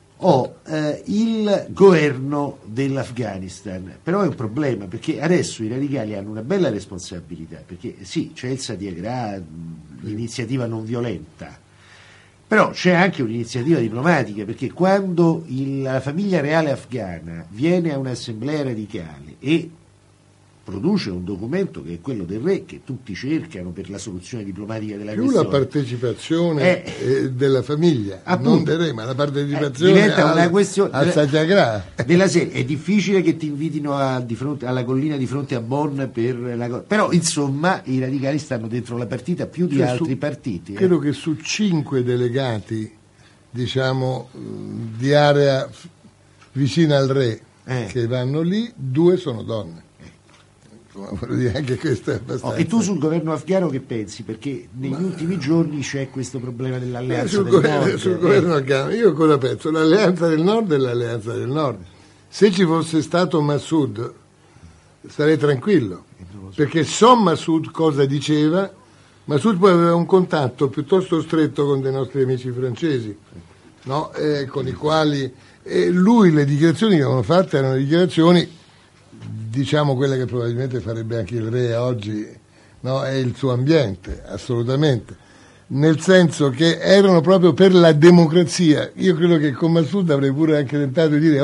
Il governo dell'Afghanistan, però è un problema, perché adesso i radicali hanno una bella responsabilità, perché sì, c'è il Satyagraha, l'iniziativa non violenta, però c'è anche un'iniziativa diplomatica, perché quando la famiglia reale afghana viene a un'assemblea radicale e produce un documento che è quello del re, che tutti cercano per la soluzione diplomatica della
più
questione.
La partecipazione della famiglia, appunto, non del re, ma la partecipazione
diventa una questione
al Satyagraha.
Della serie, è difficile che ti invitino alla collina di fronte a Bonn per la cosa, però insomma i radicali stanno dentro la partita più di altri partiti.
Credo che su 5 delegati, diciamo, di area vicina al re che vanno lì, 2 sono donne. Voglio dire, anche questo è abbastanza.
E tu sul governo afghano che pensi? Perché negli ultimi giorni c'è questo problema dell'alleanza
sul
del
governo,
nord.
Sul governo afghano, io cosa penso? L'alleanza del nord è l'alleanza del nord. Se ci fosse stato Massoud sarei tranquillo, perché so Massoud cosa diceva. Massoud poi aveva un contatto piuttosto stretto con dei nostri amici francesi, no? Con i quali lui, le dichiarazioni che avevano fatte erano dichiarazioni, diciamo, quelle che probabilmente farebbe anche il re oggi, no? È il suo ambiente, assolutamente, nel senso che erano proprio per la democrazia. Io credo che con Massoud avrei pure anche tentato di dire: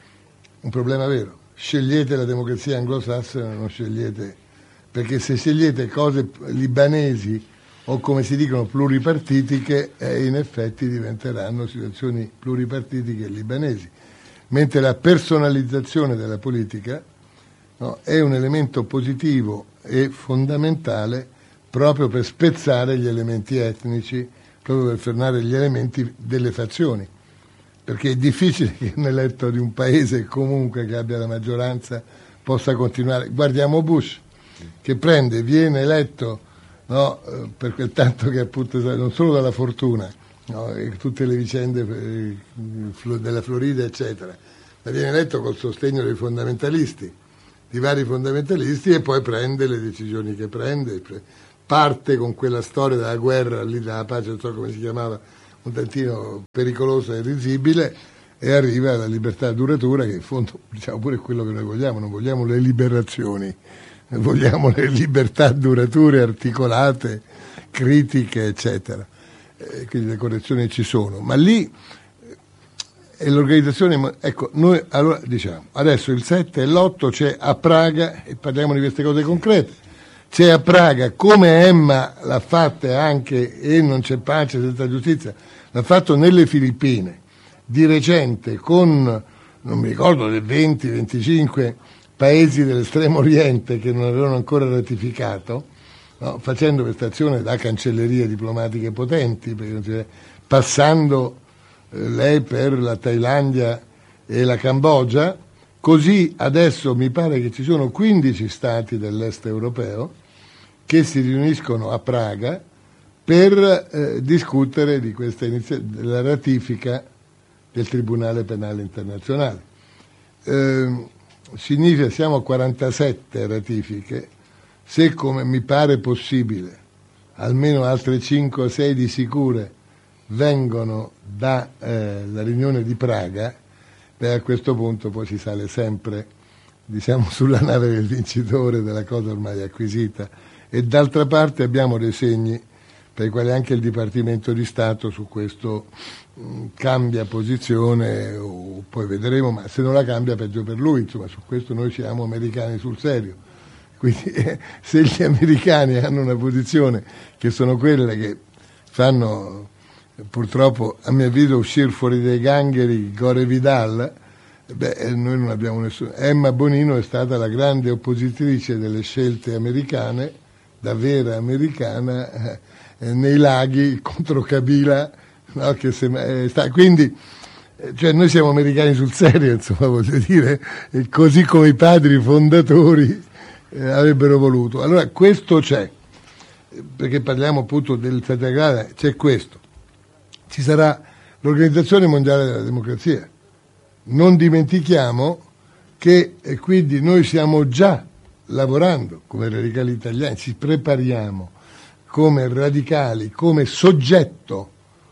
un problema vero, scegliete la democrazia anglosassone, non scegliete, perché se scegliete cose libanesi o, come si dicono, pluripartitiche, in effetti diventeranno situazioni pluripartitiche libanesi, mentre la personalizzazione della politica, no, è un elemento positivo e fondamentale proprio per spezzare gli elementi etnici, proprio per fermare gli elementi delle fazioni, perché è difficile che un eletto di un paese comunque che abbia la maggioranza possa continuare. Guardiamo Bush, che viene eletto no? Per quel tanto che appunto non solo dalla fortuna, no? E tutte le vicende della Florida eccetera, ma viene eletto col sostegno dei fondamentalisti, di vari fondamentalisti, e poi prende le decisioni che prende, parte con quella storia della guerra lì, della pace, non so come si chiamava, un tantino pericolosa e risibile, e arriva alla libertà duratura, che in fondo diciamo pure quello che noi vogliamo. Non vogliamo le liberazioni, vogliamo le libertà durature, articolate, critiche eccetera, quindi le correzioni ci sono, ma lì è l'organizzazione. Ecco, noi allora diciamo adesso il 7 e l'8 c'è a Praga, e parliamo di queste cose concrete. C'è a Praga, come Emma l'ha fatta anche, e non c'è pace senza giustizia, l'ha fatto nelle Filippine di recente, con non mi ricordo, 20-25 paesi dell'estremo oriente che non avevano ancora ratificato, no? Facendo questa azione da cancellerie diplomatiche potenti, passando lei per la Thailandia e la Cambogia. Così adesso mi pare che ci sono 15 stati dell'est europeo che si riuniscono a Praga per discutere di questa della ratifica del Tribunale Penale Internazionale. Significa siamo a 47 ratifiche, se come mi pare possibile almeno altre 5 o 6 di sicure vengono dalla riunione di Praga, beh, a questo punto poi si sale sempre, diciamo, sulla nave del vincitore, della cosa ormai acquisita, e d'altra parte abbiamo dei segni per i quali anche il Dipartimento di Stato su questo cambia posizione, o poi vedremo, ma se non la cambia peggio per lui, insomma, su questo noi siamo americani sul serio. Quindi se gli americani hanno una posizione che sono quelle che fanno purtroppo, a mio avviso, uscire fuori dai gangheri Gore Vidal, beh, noi non abbiamo nessuno. Emma Bonino è stata la grande oppositrice delle scelte americane, da vera americana, nei laghi contro Kabila, no, quindi cioè noi siamo americani sul serio, insomma, voglio dire, così come i padri fondatori avrebbero voluto. Allora questo c'è, perché parliamo appunto del satellite, c'è questo. Ci sarà l'Organizzazione Mondiale della Democrazia. Non dimentichiamo che quindi noi stiamo già lavorando come radicali italiani, ci prepariamo come radicali, come soggetto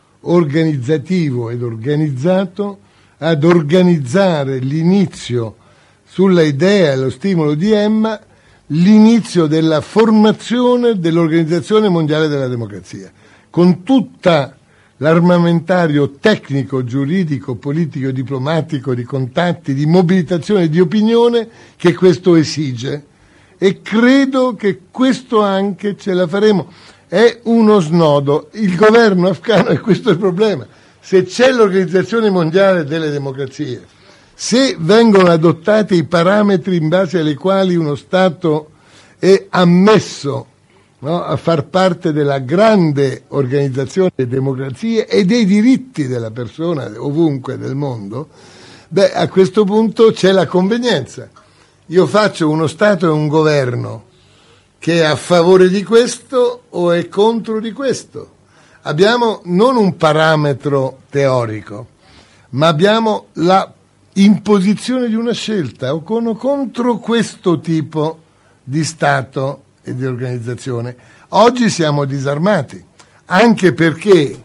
organizzativo ed organizzato ad organizzare l'inizio, sulla idea e lo stimolo di Emma, l'inizio della formazione dell'Organizzazione Mondiale della Democrazia, con tutta l'armamentario tecnico, giuridico, politico, diplomatico, di contatti, di mobilitazione, di opinione che questo esige, e credo che questo anche ce la faremo. È uno snodo il governo afghano, e questo è il problema. Se c'è l'Organizzazione Mondiale delle Democrazie, se vengono adottati i parametri in base ai quali uno Stato è ammesso, no, a far parte della grande organizzazione delle democrazie e dei diritti della persona ovunque del mondo, beh, a questo punto c'è la convenienza. Io faccio uno Stato e un governo che è a favore di questo o è contro di questo. Abbiamo non un parametro teorico, ma abbiamo la imposizione di una scelta, o contro questo tipo di Stato e di organizzazione. Oggi siamo disarmati, anche perché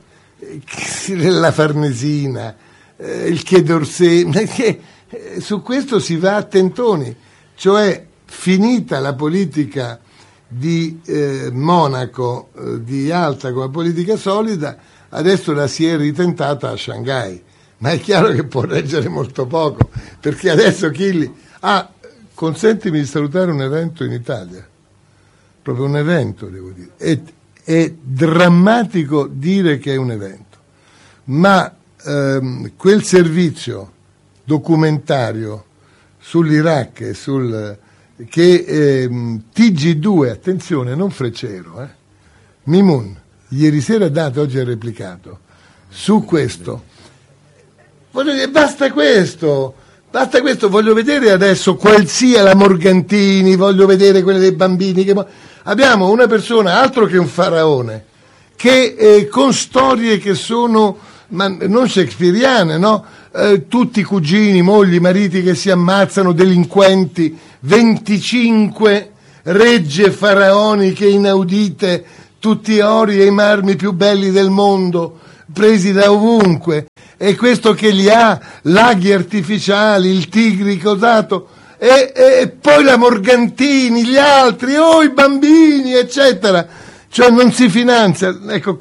la Farnesina, il Quai d'Orsay, su questo si va a tentoni, cioè finita la politica di Monaco, di Yalta come politica solida, adesso la si è ritentata a Shanghai, ma è chiaro che può reggere molto poco, perché adesso Chilli consentimi di salutare un evento in Italia, proprio un evento, devo dire, è drammatico dire che è un evento, ma quel servizio documentario sull'Iraq e che TG2, attenzione, non Freccero, Mimun, ieri sera ha dato, oggi ha replicato, su questo. Voglio dire, basta questo, Basta questo, voglio vedere adesso qual sia la Morgantini, voglio vedere quelle dei bambini. Abbiamo una persona, altro che un faraone, che con storie che sono non shakespeariane, no? Tutti cugini, mogli, mariti che si ammazzano, delinquenti, 25 regge faraoniche inaudite, tutti ori e i marmi più belli del mondo, presi da ovunque, e questo che li ha, laghi artificiali, il Tigri cosato, e poi la Morgantini, gli altri, i bambini, eccetera. Cioè non si finanzia, ecco,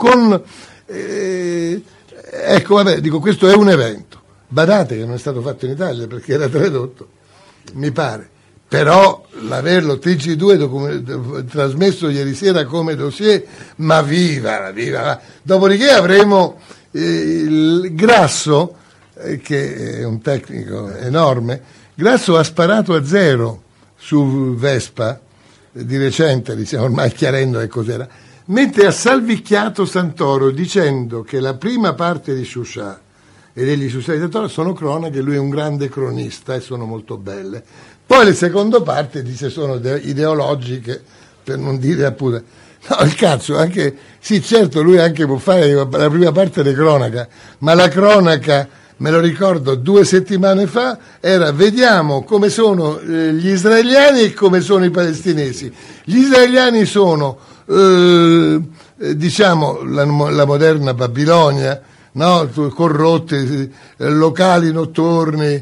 ecco, vabbè, dico, questo è un evento. Badate che non è stato fatto in Italia perché era tradotto, mi pare. Però l'averlo TG2 trasmesso ieri sera come dossier, ma viva. Dopodiché avremo il Grasso, che è un tecnico enorme. Grasso ha sparato a zero su Vespa di recente, diciamo, ormai chiarendo che cos'era, mentre ha salvicchiato Santoro dicendo che la prima parte di Sciuscià e degli Sciuscià di Santoro sono cronache, lui è un grande cronista e sono molto belle. Poi le seconde parti dice sono ideologiche, per non dire appunto. No, il cazzo, anche sì, certo, lui anche può fare la prima parte di cronaca, ma la cronaca, me lo ricordo 2 settimane fa, era vediamo come sono gli israeliani e come sono i palestinesi. Gli israeliani sono diciamo la moderna Babilonia, no? Corrotti, locali notturni,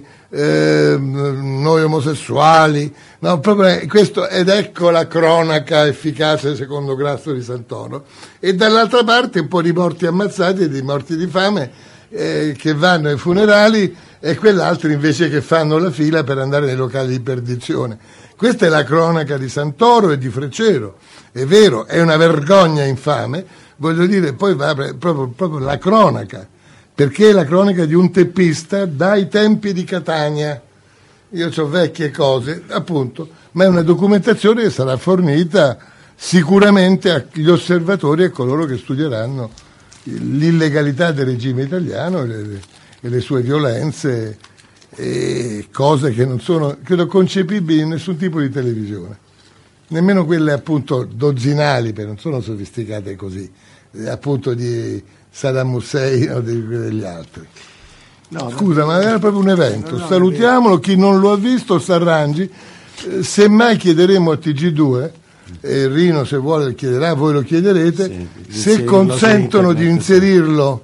noi omosessuali, no? Proprio questo, ed ecco la cronaca efficace secondo Grasso di Santoro. E dall'altra parte un po' di morti ammazzati e di morti di fame che vanno ai funerali, e quell'altro invece che fanno la fila per andare nei locali di perdizione. Questa è la cronaca di Santoro e di Freccero, è vero, è una vergogna infame, voglio dire, poi va proprio la cronaca, perché è la cronaca di un teppista dai tempi di Catania. Io ho vecchie cose, appunto, ma è una documentazione che sarà fornita sicuramente agli osservatori e a coloro che studieranno l'illegalità del regime italiano e le sue violenze, e cose che non sono, credo, concepibili in nessun tipo di televisione, nemmeno quelle appunto dozzinali, perché non sono sofisticate così, appunto di Saddam Hussein o degli altri. No, scusa, ma era proprio un evento. Salutiamolo, chi non lo ha visto s'arrangi. Semmai chiederemo a TG2, e Rino se vuole chiederà, voi lo chiederete, se consentono di inserirlo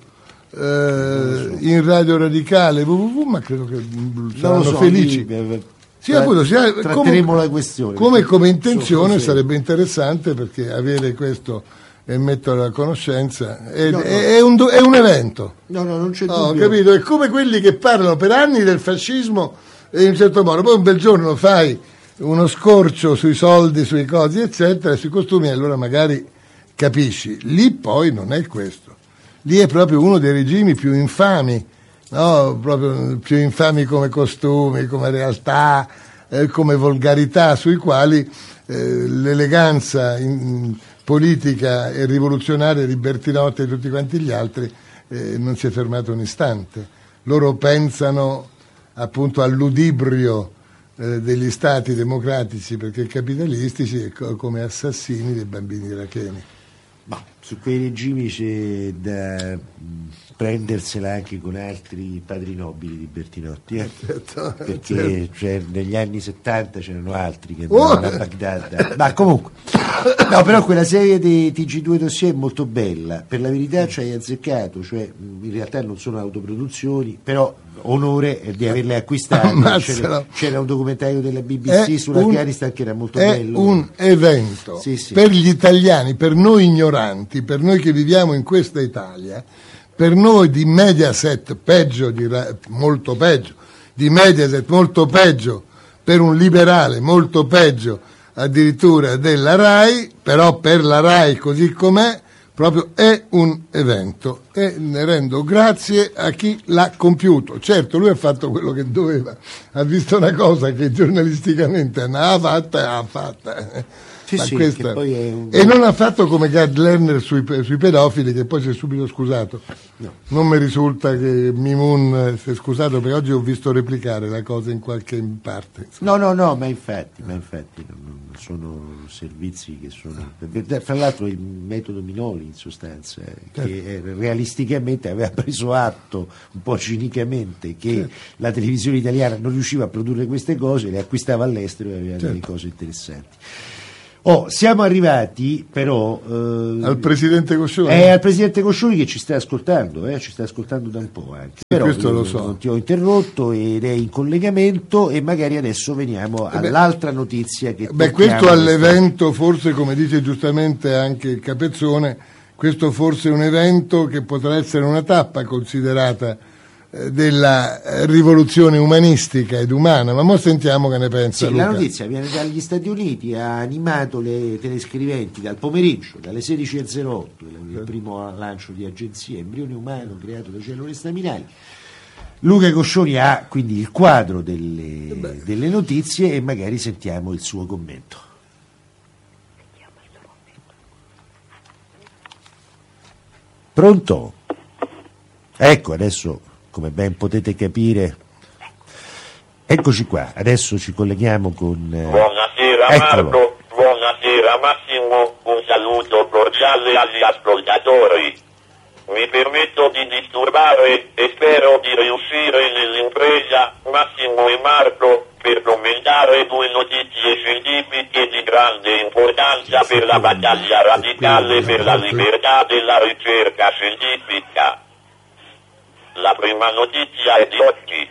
in Radio Radicale www, ma credo che saranno felici.
Tratteremo la questione.
Come intenzione sarebbe interessante, perché avere questo e metterlo a conoscenza è un evento.
Non c'è dubbio.
Capito? È come quelli che parlano per anni del fascismo in un certo modo, poi un bel giorno fai uno scorcio sui soldi, sui cosi eccetera, sui costumi, allora magari capisci. Lì poi non è questo, lì è proprio uno dei regimi più infami, no? Proprio più infami come costumi, come realtà, come volgarità, sui quali l'eleganza politica e rivoluzionaria di Bertinotti e tutti quanti gli altri non si è fermato un istante. Loro pensano appunto al ludibrio degli stati democratici perché capitalistici, come assassini dei bambini iracheni.
Ma su quei regimi c'è da prendersela anche con altri padri nobili di Bertinotti,
certo,
perché cioè, negli anni 70 c'erano altri che andavano a Baghdad, ma comunque no, però quella serie di TG2 dossier è molto bella, per la verità ci hai azzeccato, cioè in realtà non sono autoproduzioni, però onore di averle acquistate. C'era un documentario della BBC sull'Afghanistan che era molto bello. È un
evento per gli italiani, per noi ignoranti, per noi che viviamo in questa Italia, per noi di Mediaset molto peggio, di Mediaset molto peggio, per un liberale molto peggio addirittura della RAI, però per la RAI così com'è proprio è un evento, e ne rendo grazie a chi l'ha compiuto. Certo, lui ha fatto quello che doveva, ha visto una cosa che giornalisticamente andava fatta.
Sì,
Ma
sì,
questa...
che poi è un...
E non ha fatto come Gerd Lerner sui pedofili, che poi si è subito scusato.
No.
Non mi risulta che Mimun si è scusato, perché oggi ho visto replicare la cosa in qualche parte. Insomma.
No, ma infatti non sono servizi che sono... Fra l'altro il metodo Minoli, in sostanza, che realisticamente aveva preso atto, un po' cinicamente, che la televisione italiana non riusciva a produrre queste cose, le acquistava all'estero e aveva delle cose interessanti. Siamo arrivati però
al Presidente Coscioni?
Al Presidente Coscioni, che ci sta ascoltando da un po' anche. Però
questo lo so.
Non ti ho interrotto ed è in collegamento, e magari adesso veniamo all'altra notizia che
questo all'evento, forse, come dice giustamente anche il Capezzone, questo forse è un evento che potrà essere una tappa considerata della rivoluzione umanistica ed umana, ma mo sentiamo che ne pensa Luca.
La notizia viene dagli Stati Uniti, ha animato le telescriventi dal pomeriggio, dalle 16:08, il primo lancio di agenzia Embrione Umano creato da cellule staminali. Luca Coscioni ha quindi il quadro delle notizie, e magari sentiamo il suo commento. Pronto? Ecco, adesso, come ben potete capire, eccoci qua, adesso ci colleghiamo con...
Buonasera Marco, buonasera Massimo, un saluto cordiale agli ascoltatori. Mi permetto di disturbare e spero di riuscire nell'impresa, Massimo e Marco, per commentare due notizie scientifiche di grande importanza per la battaglia radicale per la libertà della ricerca scientifica. La prima notizia è di oggi.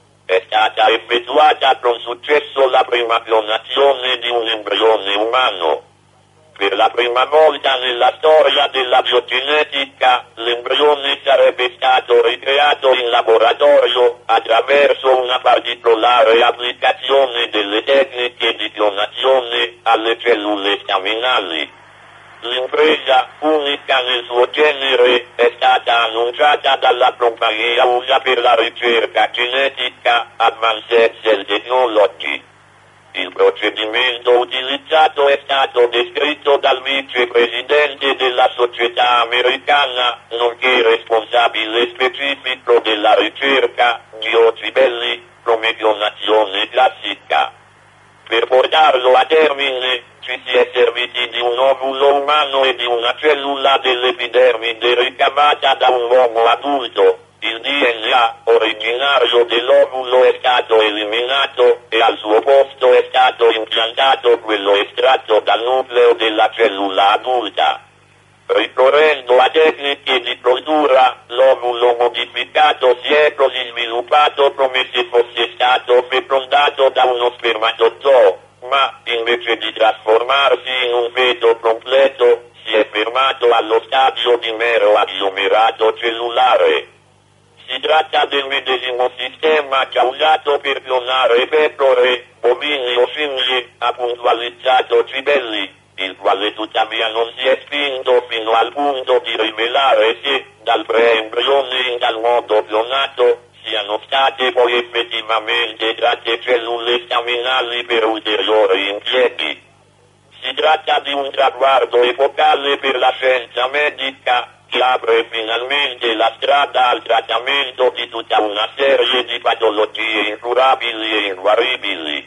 È stata effettuata con successo la prima clonazione di un embrione umano. Per la prima volta nella storia della biogenetica, l'embrione sarebbe stato ricreato in laboratorio attraverso una particolare applicazione delle tecniche di clonazione alle cellule staminali. L'impresa, unica nel suo genere, è stata annunciata dalla compagnia USA per la ricerca genetica Advanced Cell Technology. Il procedimento utilizzato è stato descritto dal vicepresidente della società americana, nonché responsabile specifico della ricerca, Gio Cibelli, come clonazione classica. Per portarlo a termine ci si è serviti di un ovulo umano e di una cellula dell'epidermide ricavata da un uomo adulto. Il DNA originario dell'ovulo è stato eliminato e al suo posto è stato impiantato quello estratto dal nucleo della cellula adulta. Ricorrendo a tecniche di cultura, l'ovulo modificato si è così sviluppato come se fosse stato fecondato da uno spermatozoo, ma invece di trasformarsi in un feto completo, si è fermato allo stadio di mero agglomerato cellulare. Si tratta del medesimo sistema già usato per clonare pecore, bovini o scimmie, ha puntualizzato Cibelli, il quale tuttavia non si è spinto fino al punto di rivelare se, dal preembrione in tal modo clonato, siano state poi effettivamente tratte cellule staminali per ulteriori impieghi. Si tratta di un traguardo epocale per la scienza medica, che apre finalmente la strada al trattamento di tutta una serie di patologie incurabili e inguaribili.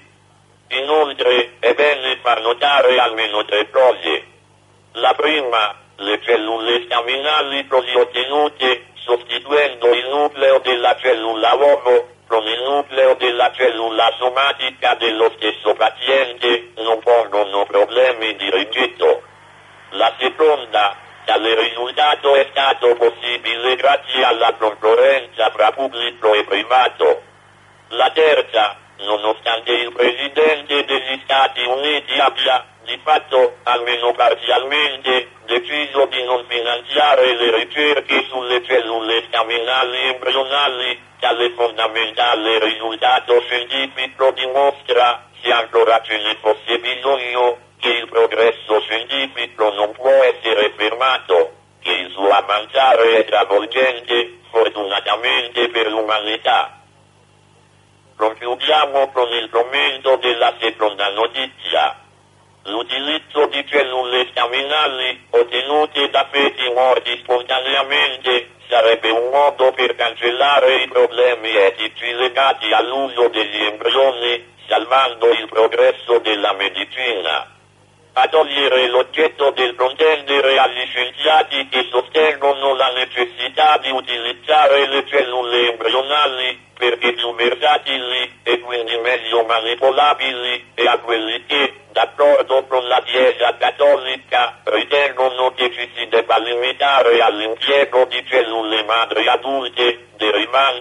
Inoltre è bene far notare almeno tre cose. La prima, le cellule staminali così ottenute, sostituendo il nucleo della cellula uovo con il nucleo della cellula somatica dello stesso paziente, non pongono problemi di rigetto. La seconda, tale risultato è stato possibile grazie alla concorrenza fra pubblico e privato. La terza, nonostante il Presidente degli Stati Uniti abbia, di fatto, almeno parzialmente, deciso di non finanziare le ricerche sulle cellule staminali embrionali, tale fondamentale risultato scientifico dimostra, se ancora ce ne fosse bisogno, che il progresso scientifico non può essere fermato, che il suo avanzare è travolgente, fortunatamente per l'umanità. Concludiamo con il commento della seconda notizia. L'utilizzo di cellule staminali ottenute da feti morti spontaneamente sarebbe un modo per cancellare i problemi etici legati all'uso degli embrioni, salvando il progresso della medicina. A togliere l'oggetto del contendere agli scienziati che sostengono la necessità di utilizzare le cellule embrionali perché più versatili e quindi meglio manipolabili, e a quelli che, d'accordo con la Chiesa cattolica, ritengono che ci si debba limitare all'impiego di cellule madri adulte derivanti